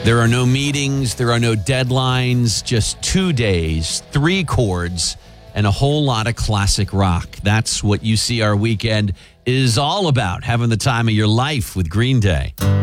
There are no meetings, there are no deadlines, just 2 days, 3 chords, and a whole lot of classic rock. That's what You See Our Weekend is all about, having the time of your life with Green Day.